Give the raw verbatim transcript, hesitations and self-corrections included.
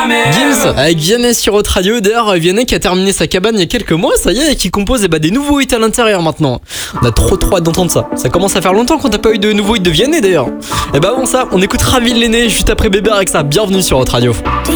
Gims avec Vianney sur Hot Radio. D'ailleurs, Vianney qui a terminé sa cabane il y a quelques mois, ça y est, et qui compose eh bah, des nouveaux hits à l'intérieur maintenant. On a trop trop hâte d'entendre ça. Ça commence à faire longtemps qu'on n'a pas eu de nouveaux hits de Vianney d'ailleurs. Et bah bon ça, on écoute Ravine l'aîné juste après Bébé avec ça. Bienvenue sur Hot Radio.